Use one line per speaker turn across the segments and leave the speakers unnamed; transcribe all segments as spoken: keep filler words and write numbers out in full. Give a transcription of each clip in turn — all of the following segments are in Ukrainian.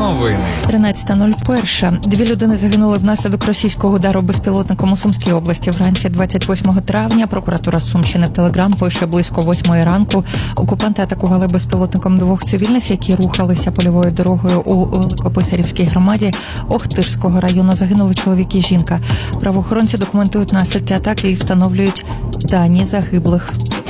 Новини.
тринадцята нуль один. Дві людини загинули внаслідок російського удару безпілотником у Сумській області. Вранці двадцять восьмого травня прокуратура Сумщини в Телеграм пише: близько восьмої ранку окупанти атакували безпілотником двох цивільних, які рухалися польовою дорогою у Великописарівській громаді Охтирського району. Загинули чоловік і жінка. Правоохоронці документують наслідки атаки і встановлюють дані загиблих.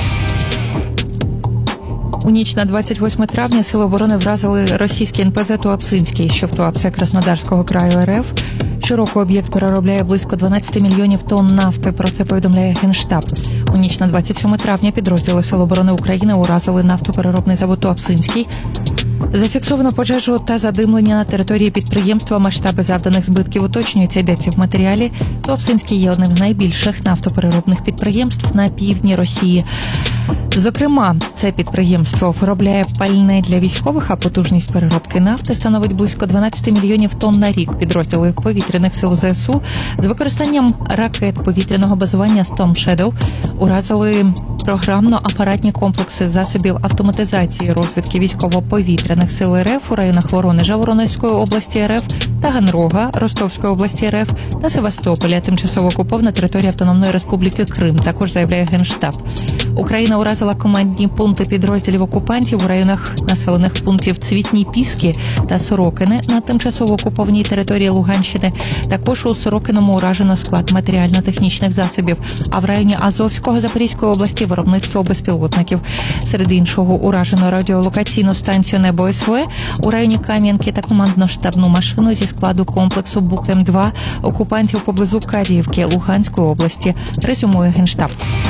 У ніч на двадцять восьме травня Сили оборони вразили російський ен пе зет Туапсинський, що в Туапсе Краснодарського краю ер еф. Щороку об'єкт переробляє близько дванадцять мільйонів тонн нафти, про це повідомляє Генштаб. У ніч на двадцять сьоме травня підрозділи Сил оборони України уразили нафтопереробний завод Туапсинський. Зафіксовано пожежу та задимлення на території підприємства. Масштаби завданих збитків уточнюються, йдеться в матеріалі. Туапсинський є одним з найбільших нафтопереробних підприємств на півдні Росії. Зокрема, це підприємство виробляє пальне для військових, а потужність переробки нафти становить близько дванадцять мільйонів тонн на рік. Підрозділи повітряних сил зе ес у з використанням ракет повітряного базування Storm Shadow уразили програмно-апаратні комплекси засобів автоматизації розвідки військово-повітряних сил ер еф у районах Воронежа, Воронезької області ер еф, Таганрога, Ростовської області ер еф та Севастополя, тимчасово окупована територія Автономної Республіки Крим, також заявляє Генштаб. Україна уразила командні пункти підрозділів окупантів у районах населених пунктів Цвітні Піски та Сорокине на тимчасово окупованій території Луганщини. Також у Сорокиному уражено склад матеріально-технічних засобів, а в районі Азовського Запорізької області виробництво безпілотників. Серед іншого уражено радіолокаційну станцію «Небо ес ве» у районі Кам'янки та командно-штабну машину зі складу комплексу Бук-М два окупантів поблизу Кадіївки Луганської області, резюмує Генштаб.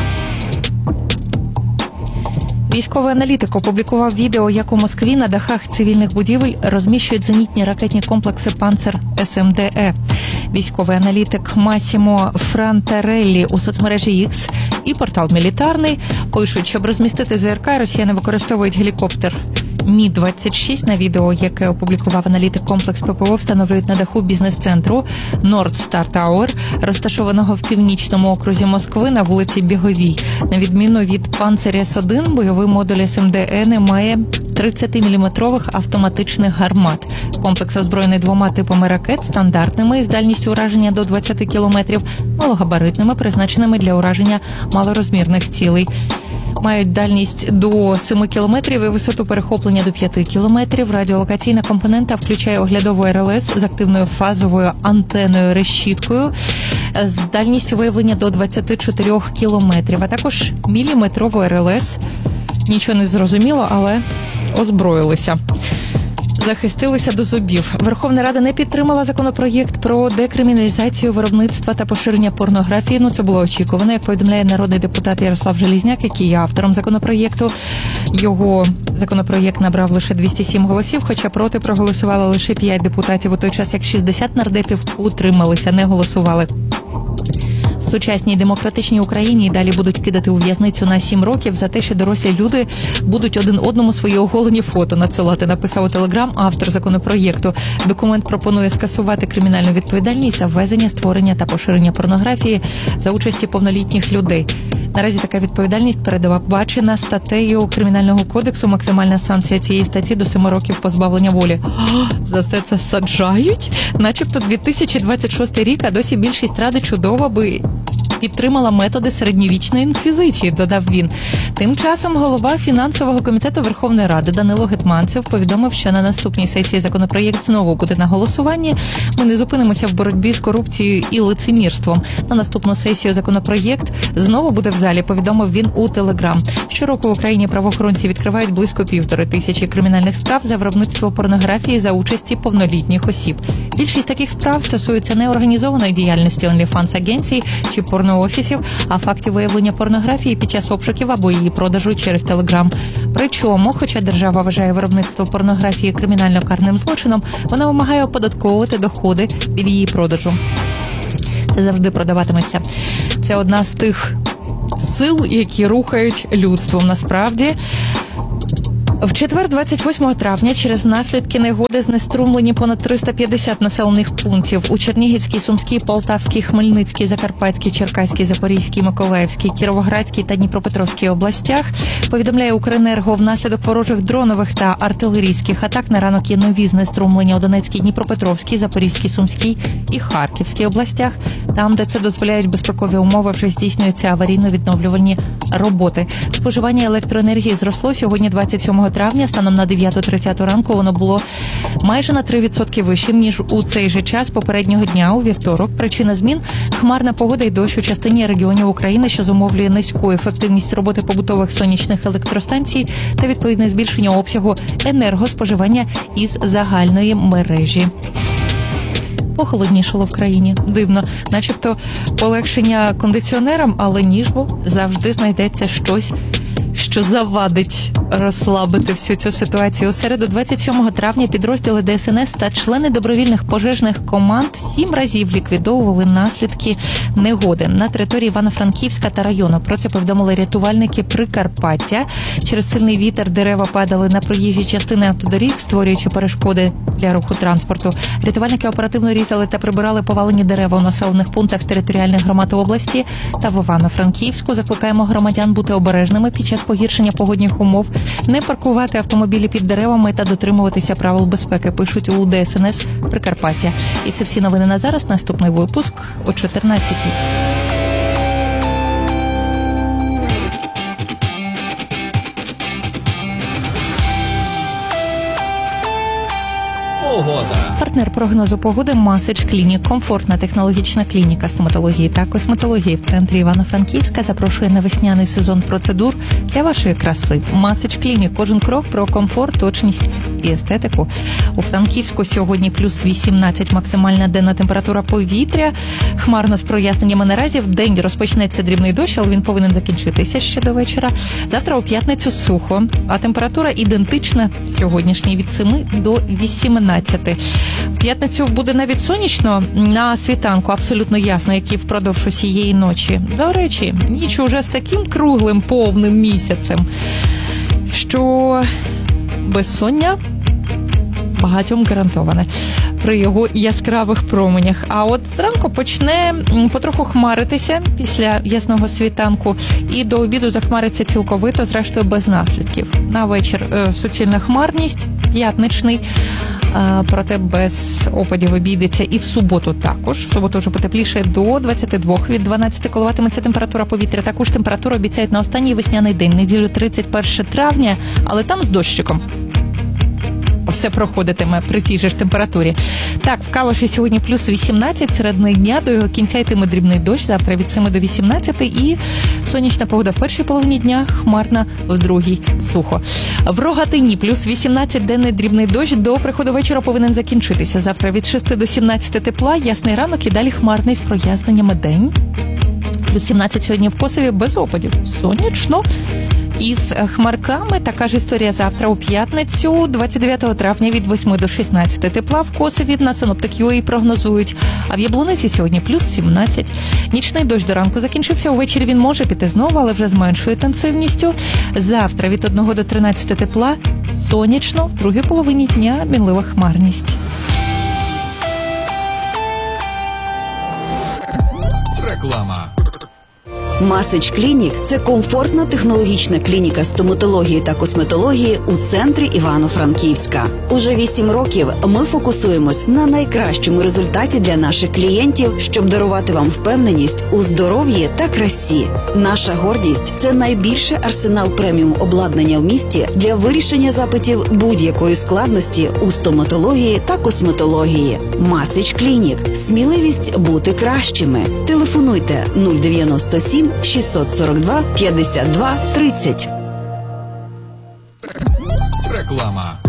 Військовий аналітик опублікував відео, як у Москві на дахах цивільних будівель розміщують зенітні ракетні комплекси «Панцер ес ем де е». Військовий аналітик Масімо Франтареллі у соцмережі X і портал «Мілітарний» пишуть, щоб розмістити зе ер ка, росіяни використовують гелікоптер Мі двадцять шість. На відео, яке опублікував аналітик, комплекс пе пе о встановлюють на даху бізнес-центру Nord Star Tower, розташованого в північному окрузі Москви на вулиці Біговій. На відміну від «Панцер ес один», бойовий модуль ес ем де е не має тридцятиміліметрових автоматичних гармат. Комплекс озброєний двома типами ракет, стандартними з дальністю ураження до двадцять кілометрів, малогабаритними, призначеними для ураження малорозмірних цілей. Мають дальність до семи кілометрів і висоту перехоплення до п'яти кілометрів. Радіолокаційна компонента включає оглядову ер ел ес з активною фазовою антеною-решіткою з дальністю виявлення до двадцяти чотирьох кілометрів, а також міліметрову ер ел ес. Нічого не зрозуміло, але озброїлися. Захистилися до зубів. Верховна Рада не підтримала законопроєкт про декриміналізацію виробництва та поширення порнографії. Ну, це було очікувано, як повідомляє народний депутат Ярослав Желізняк, який є автором законопроєкту. Його законопроєкт набрав лише двісті сім голосів, хоча проти проголосувало лише п'ять депутатів, у той час як шістдесят нардепів утрималися, не голосували. В сучасній демократичній Україні і далі будуть кидати у в'язницю на сім років за те, що дорослі люди будуть один одному свої оголені фото надсилати, написав у Телеграм автор законопроєкту. Документ пропонує скасувати кримінальну відповідальність за ввезення, створення та поширення порнографії за участі повнолітніх людей. Наразі така відповідальність передбачена статтею Кримінального кодексу. Максимальна санкція цієї статті до семи років позбавлення волі. О, за це це саджають? Начебто дві тисячі двадцять шостий рік, а досі більшість Ради чудово би підтримала методи середньовічної інквізиції, додав він. Тим часом голова фінансового комітету Верховної Ради Данило Гетманцев повідомив, що на наступній сесії законопроєкт знову буде на голосуванні. Ми не зупинимося в боротьбі з корупцією і лицемірством. На наступну сесію законопроєкт знову буде в залі, повідомив він у Телеграм. Щороку в Україні правоохоронці відкривають близько півтори тисячі кримінальних справ за виробництво порнографії за участі повнолітніх осіб. Більшість таких справ стосуються не організованої діяльності OnlyFans-агенцій чи порноофісів, а фактів виявлення порнографії під час обшуків або її продажу через Телеграм. Причому, хоча держава вважає виробництво порнографії кримінально-карним злочином, вона вимагає оподатковувати доходи від її продажу. Це завжди продаватиметься. Це одна з тих сил, які рухають людством. Насправді, В четвер, двадцять восьмого травня, через наслідки негоди знеструмлені понад триста п'ятдесят населених пунктів у Чернігівській, Сумській, Полтавській, Хмельницькій, Закарпатській, Черкаській, Запорізькій, Миколаївській, Кіровоградській та Дніпропетровській областях. Повідомляє Укренерго, внаслідок ворожих дронових та артилерійських атак на ранок є нові знеструмлення у Донецькій, Дніпропетровській, Запорізькій, Сумській і Харківській областях. Там, де це дозволяють безпекові умови, вже здійснюються аварійно-відновлювальні роботи. Споживання електроенергії зросло сьогодні, двадцять сьомого травня, станом на дев'яту тридцять ранку воно було майже на три відсотки вищим, ніж у цей же час попереднього дня, у вівторок. Причина змін – хмарна погода і дощ у частині регіонів України, що зумовлює низьку ефективність роботи побутових сонячних електростанцій та відповідне збільшення обсягу енергоспоживання із загальної мережі. Похолоднішало в країні. Дивно. Начебто полегшення кондиціонерам, але ніжбо завжди знайдеться щось, що завадить розслабити всю цю ситуацію. У середу, двадцять сьомого травня, підрозділи Де Ес Ен Ес та члени добровільних пожежних команд сім разів ліквідовували наслідки негоди на території Івано-Франківська та району. Про це повідомили рятувальники Прикарпаття. Через сильний вітер дерева падали на проїжджі частини автодоріг, створюючи перешкоди для руху транспорту. Рятувальники оперативно різали та прибирали повалені дерева у населених пунктах територіальних громад області та в Івано-Франківську. Закликаємо громадян бути обережними під час погіршення погодних умов, не паркувати автомобілі під деревами та дотримуватися правил безпеки, пишуть у Де Ес Ен Ес Прикарпаття. І це всі новини на зараз. Наступний випуск о чотирнадцятій.
Погода.
Партнер прогнозу погоди Масич Клінік. Комфортна технологічна клініка стоматології та косметології в центрі Івано-Франківська запрошує на весняний сезон процедур для вашої краси. Масич Клінік. Кожен крок про комфорт, точність і естетику. У Франківську сьогодні плюс вісімнадцять максимальна денна температура повітря. Хмарно з проясненнями наразі. В день розпочнеться дрібний дощ, але він повинен закінчитися ще до вечора. Завтра у п'ятницю сухо, а температура ідентична сьогоднішній від семи до вісімнадцяти. В п'ятницю буде навіть сонячно, на світанку абсолютно ясно, як і впродовж усієї ночі. До речі, ніч уже з таким круглим повним місяцем, що безсоння багатьом гарантоване при його яскравих променях. А от зранку почне потроху хмаритися після ясного світанку, і до обіду захмариться цілковито, зрештою без наслідків. На вечір е, суцільна хмарність, п'ятничний, е, проте без опадів обійдеться. І в суботу також. В суботу вже потепліше до двадцяти двох, від дванадцяти коливатиметься температура повітря. Також температуру обіцяють на останній весняний день, неділю тридцять перше травня, але там з дощиком. Все проходитиме при тій же ж температурі. Так, в Калуші сьогодні плюс вісімнадцять, середини дня, до його кінця йтиме дрібний дощ, завтра від семи до вісімнадцяти, і сонячна погода в першій половині дня, хмарна в другій, сухо. В Рогатині плюс вісімнадцять, денний дрібний дощ, до приходу вечора повинен закінчитися. Завтра від шести до сімнадцяти тепла, ясний ранок і далі хмарний з проясненнями день. Плюс сімнадцять сьогодні в Косові, без опадів, сонячно. Із хмарками така ж історія завтра у п'ятницю, двадцять дев'ятого травня від восьми до шістнадцяти тепла в Косові, на Синоптик.ua прогнозують. А в Яблуниці сьогодні плюс сімнадцять. Нічний дощ до ранку закінчився, увечері він може піти знову, але вже з меншою інтенсивністю. Завтра від одного до тринадцяти тепла, сонячно, в другій половині дня мінлива хмарність.
Реклама.
Масич Клінік – це комфортна технологічна клініка стоматології та косметології у центрі Івано-Франківська. Уже вісім років ми фокусуємось на найкращому результаті для наших клієнтів, щоб дарувати вам впевненість у здоров'ї та красі. Наша гордість – це найбільший арсенал преміум обладнання в місті для вирішення запитів будь-якої складності у стоматології та косметології. Масич Клінік – сміливість бути кращими. Телефонуйте нуль дев'яносто сім шістсот сорок два п'ятдесят два тридцять.
Реклама.